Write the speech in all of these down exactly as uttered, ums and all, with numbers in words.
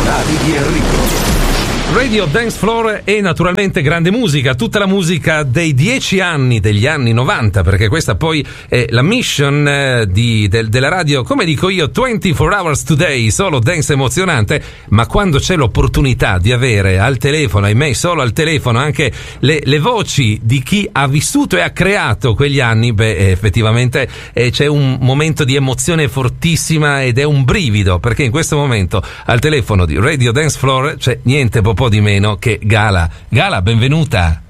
personali di Enrico. Radio Dance Floor e naturalmente grande musica, tutta la musica dei dieci anni, degli anni novanta, perché questa poi è la mission eh, di, del, della radio, come dico io, ventiquattro hours today, solo dance emozionante, ma quando c'è l'opportunità di avere al telefono, ahimè solo al telefono, anche le, le voci di chi ha vissuto e ha creato quegli anni, beh effettivamente eh, c'è un momento di emozione fortissima ed è un brivido, perché in questo momento al telefono di Radio Dance Floor c'è niente po' di meno che Gala. Gala, benvenuta.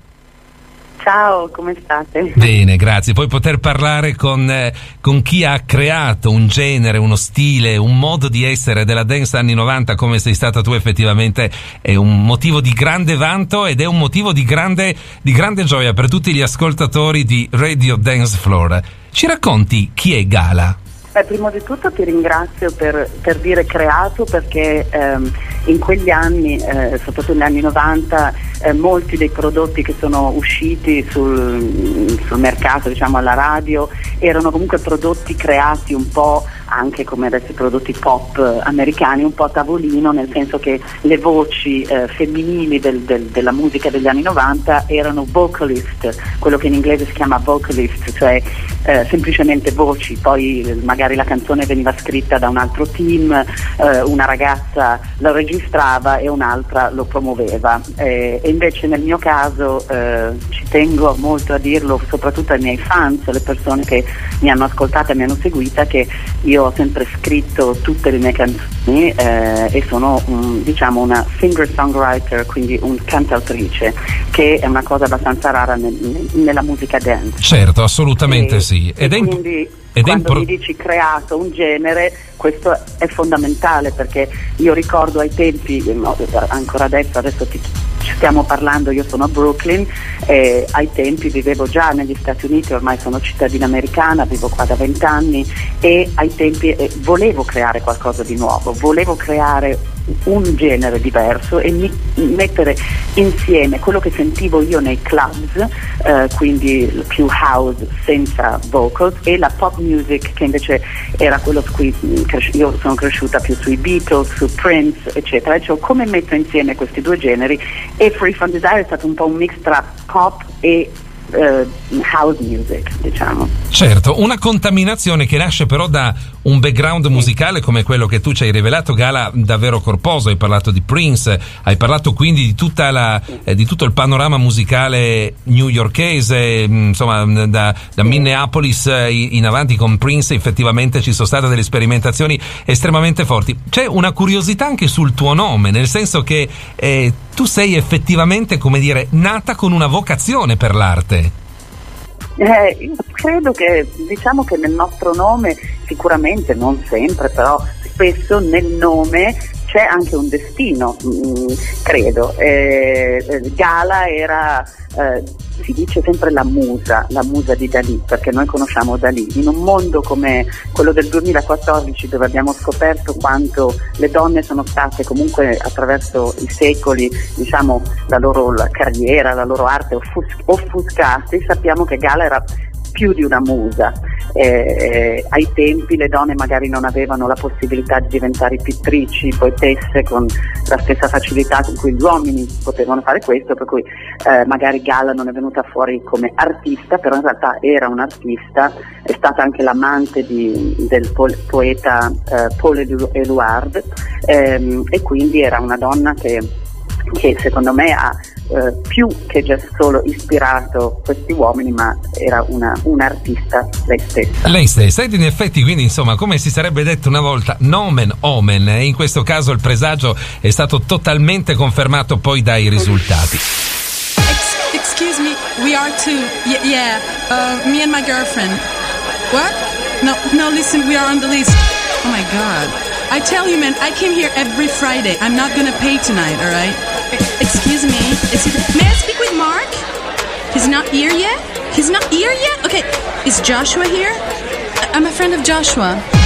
Ciao, come state? Bene, grazie. Puoi poter parlare con, eh, con chi ha creato un genere, uno stile, un modo di essere della dance anni novanta come sei stata tu, effettivamente è un motivo di grande vanto ed è un motivo di grande, di grande gioia per tutti gli ascoltatori di Radio Dance Floor. Ci racconti chi è Gala? Beh, prima di tutto ti ringrazio per, per dire creato, perché ehm, in quegli anni, eh, soprattutto negli anni novanta, eh, molti dei prodotti che sono usciti sul, sul mercato, diciamo alla radio, erano comunque prodotti creati un po' anche come adesso i prodotti pop americani, un po' a tavolino, nel senso che le voci eh, femminili del, del, della musica degli anni novanta erano vocalist, quello che in inglese si chiama vocalist, cioè eh, semplicemente voci, poi magari la canzone veniva scritta da un altro team, eh, una ragazza lo registrava e un'altra lo promuoveva, eh, e invece nel mio caso eh, ci tengo molto a dirlo soprattutto ai miei fans, alle persone che mi hanno ascoltata e mi hanno seguita, che io ho sempre scritto tutte le mie canzoni eh, e sono un, diciamo una singer songwriter, quindi un cantautrice, che è una cosa abbastanza rara nel, nella musica dance. Certo, assolutamente e, sì. Ed e è quindi imp- ed quando è impor- mi dici creato un genere, questo è fondamentale, perché io ricordo ai tempi, no, ancora adesso, adesso ti stiamo parlando, io sono a Brooklyn, eh, ai tempi vivevo già negli Stati Uniti, ormai sono cittadina americana, vivo qua da vent'anni, e ai tempi eh, volevo creare qualcosa di nuovo, volevo creare un genere diverso e mi, mettere insieme quello che sentivo io nei clubs, eh, quindi più house senza vocals, e la pop music che invece era quello su cui io sono cresciuta più sui Beatles, su Prince, eccetera. E cioè, come metto insieme questi due generi, e Free From Desire è stato un po' un mix tra pop e Uh, house music, diciamo. Certo, una contaminazione che nasce però da un background musicale come quello che tu ci hai rivelato, Gala, davvero corposo. Hai parlato di Prince, hai parlato quindi di tutta la eh, di tutto il panorama musicale newyorkese, insomma da, da Minneapolis eh, in avanti con Prince effettivamente ci sono state delle sperimentazioni estremamente forti. C'è una curiosità anche sul tuo nome, nel senso che eh, tu sei effettivamente, come dire, nata con una vocazione per l'arte. Eh, io credo che, diciamo che nel nostro nome, sicuramente non sempre, però spesso nel nome c'è anche un destino, mh, credo. Eh, Gala era, eh, si dice sempre la musa, la musa di Dalì, perché noi conosciamo Dalì. In un mondo come quello del duemilaquattordici, dove abbiamo scoperto quanto le donne sono state comunque attraverso i secoli, diciamo, la loro la carriera, la loro arte offus- offuscate, sappiamo che Gala era più di una musa. Eh, ai tempi le donne magari non avevano la possibilità di diventare pittrici, poetesse con la stessa facilità con cui gli uomini potevano fare questo, per cui eh, magari Gala non è venuta fuori come artista, però in realtà era un'artista, è stata anche l'amante di, del po- poeta eh, Paul Éluard, ehm, e quindi era una donna che, che secondo me ha Uh, più che già solo ispirato questi uomini, ma era una, un'artista lei stessa. Lei stessa, ed in effetti quindi insomma, come si sarebbe detto una volta, nomen omen, e in questo caso il presagio è stato totalmente confermato poi dai risultati. Ex- excuse me, we are two. Y- yeah, uh, me and my girlfriend. What? No, no, listen, we are on the list. Oh my God. I tell you, man, I came here every Friday. I'm not gonna pay tonight, all right? Excuse me. Is he, may I speak with Mark? He's not here yet? He's not here yet? Okay. Is Joshua here? I'm a friend of Joshua.